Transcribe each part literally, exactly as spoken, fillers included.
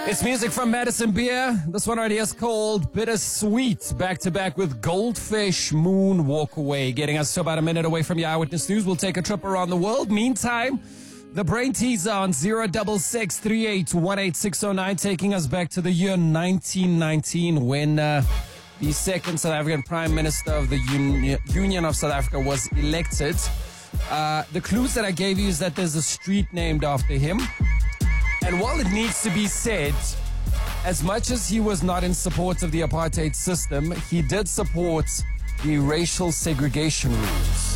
It's music from Madison Beer. This one right here is called Bittersweet. Back to back with Goldfish Moon Walk Away. Getting us to about a minute away from your Eyewitness News. We'll take a trip around the world. Meantime, the brain teaser on zero six six three eight one eight six zero nine, taking us back to the year nineteen nineteen when uh, the second South African Prime Minister of the Uni- Union of South Africa was elected. Uh, the clues that I gave you is that there's a street named after him. And while it needs to be said, as much as he was not in support of the apartheid system, he did support the racial segregation rules.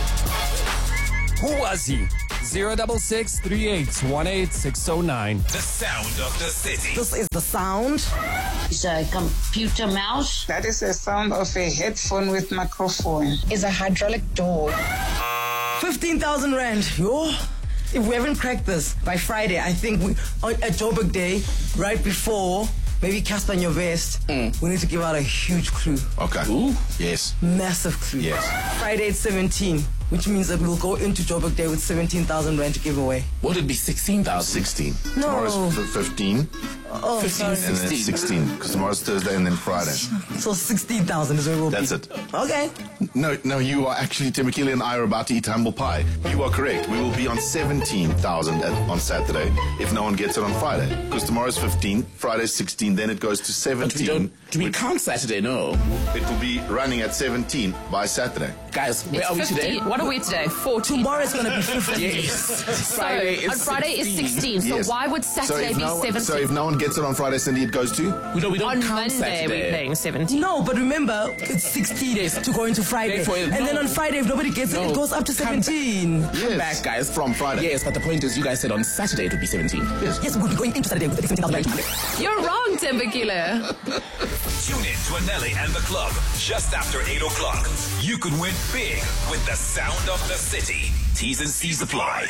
Who was he? zero six six three eight one eight six zero nine. The sound of the city. This is the sound. It's a computer mouse. That is the sound of a headphone with microphone. Is a hydraulic door. fifteen thousand rand. Yo. If we haven't cracked this by Friday, I think we, at Joburg Day, right before, maybe Casper in your vest, mm. we need to give out a huge clue. Okay. Ooh. Yes. Massive clue. Yes. Friday at seventeen, which means that we'll go into Joburg Day with seventeen thousand rand to give away. Would it be sixteen thousand? sixteen. No. Tomorrow's fifteen. Oh, fifteen, sorry. And then sixteen, because tomorrow's Thursday and then Friday. So sixteen thousand is where we'll That's be. it. Okay. No, no, you are actually, Temekile and I are about to eat humble pie. You are correct. We will be on seventeen thousand on Saturday if no one gets it on Friday. Because tomorrow's fifteen, Friday's sixteen, then it goes to But we seventeen. don't, do we count Saturday? No. It will be running at seventeen by Saturday. Guys, where It's are we fifteen. today? What are we today? fourteen. Tomorrow is going to be fifteen. Yes. So, on Friday is sixteen. So Yes. why would So Saturday if be no, seventeen? So if no one gets it on Friday, Cindy, it goes to? We don't, we don't on count Monday Saturday. we're playing seventeen. No, but remember, it's sixteen days to go into Friday. Therefore, and no. then on Friday, if nobody gets No. it, it goes up to Come seventeen. Yes. Back, guys. From Friday. Yes, but the point is, you guys said on Saturday it would be seventeen. Yes. Yes, we'll be going into Saturday with seventeen thousand rand. You're wrong, Tembakile. Tune in to Anelli and the club just after eight o'clock. You could win big with the sound of the city. T's and C's apply.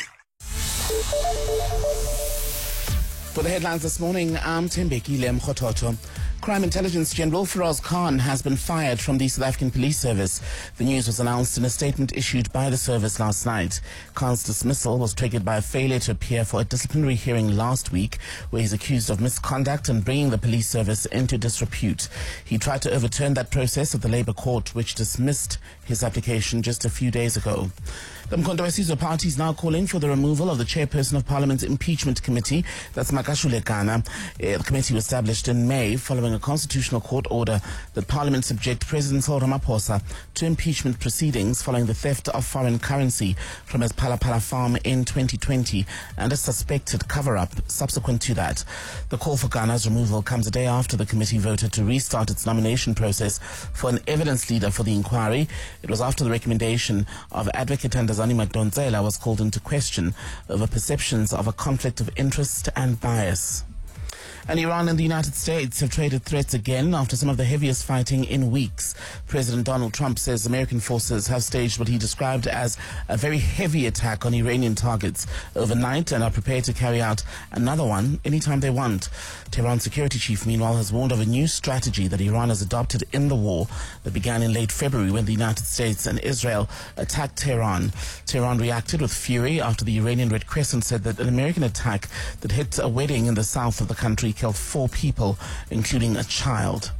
For the headlines this morning, I'm Tembekile Mkhototo. Crime Intelligence General Feroz Khan has been fired from the South African Police Service. The news was announced in a statement issued by the service last night. Khan's dismissal was triggered by a failure to appear for a disciplinary hearing last week, where he's accused of misconduct and bringing the police service into disrepute. He tried to overturn that process at the Labour Court, which dismissed his application just a few days ago. The Mkhonto weSizwe Party is now calling for the removal of the chairperson of Parliament's impeachment committee. That's Makashule Lekana. The committee was established in May following a constitutional court order that Parliament subject President Cyril Ramaphosa to impeachment proceedings following the theft of foreign currency from his Palapala farm in twenty twenty and a suspected cover-up subsequent to that. The call for Ghana's removal comes a day after the committee voted to restart its nomination process for an evidence leader for the inquiry. It was after the recommendation of Advocate Ndazani Madonsela was called into question over perceptions of a conflict of interest and bias. And Iran and the United States have traded threats again after some of the heaviest fighting in weeks. President Donald Trump says American forces have staged what he described as a very heavy attack on Iranian targets overnight and are prepared to carry out another one anytime they want. Tehran's security chief, meanwhile, has warned of a new strategy that Iran has adopted in the war that began in late February when the United States and Israel attacked Tehran. Tehran reacted with fury after the Iranian Red Crescent said that an American attack that hit a wedding in the south of the country killed four people, including a child.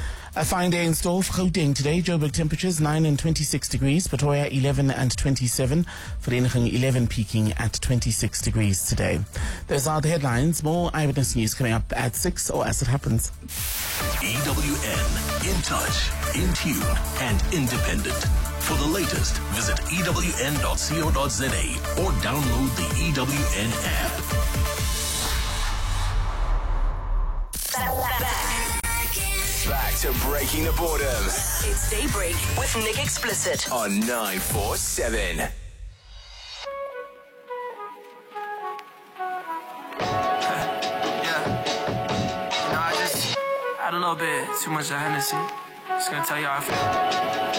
A fine day in store for Gauteng today. Joburg temperatures nine and twenty-six degrees. Pretoria eleven and twenty-seven. Vereeniging eleven, peaking at twenty-six degrees today. Those are the headlines. More Eyewitness News coming up at six or as it happens. E W N. In touch, in tune, and independent. For the latest, visit E W N dot co dot za or download the E W N app. Back to Breaking the Borders. It's Daybreak with Nick Explicit On nine four seven. Yeah. You know, I just had a little bit too much of Hennessy. Just gonna tell you how I feel.